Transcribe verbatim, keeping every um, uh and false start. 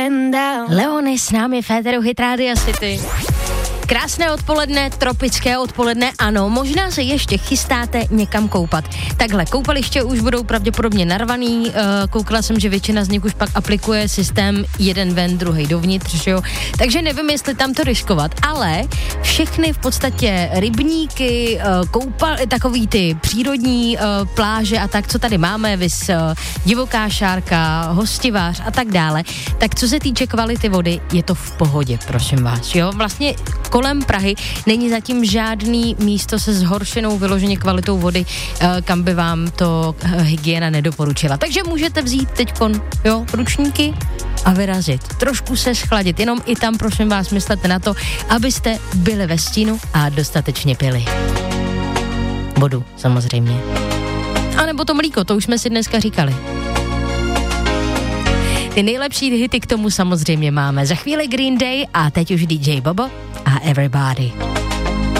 Leony s námi v éteru Hit Radio City. Krásné odpoledne, tropické odpoledne, ano, možná se ještě chystáte někam koupat. Takhle, koupaliště už budou pravděpodobně narvaný, uh, koukala jsem, že většina z nich už pak aplikuje systém jeden ven, druhý dovnitř, že jo? Takže nevím, jestli tam to riskovat, ale všechny v podstatě rybníky, uh, koupal, takový ty přírodní uh, pláže a tak, co tady máme, vys uh, divoká šárka, hostivář a tak dále, tak co se týče kvality vody, je to v pohodě, prosím vás, jo? Vlastně kolem Prahy není zatím žádný místo se zhoršenou vyloženě kvalitou vody, kam by vám to hygiena nedoporučila. Takže můžete vzít teďkon, jo, ručníky a vyrazit. Trošku se schladit, jenom i tam, prosím vás, myslete na to, abyste byli ve stínu a dostatečně pili. Vodu, samozřejmě. A nebo to mlíko, to už jsme si dneska říkali. Ty nejlepší hity k tomu samozřejmě máme. Za chvíli Green Day a teď už D J Bobo a Everybody.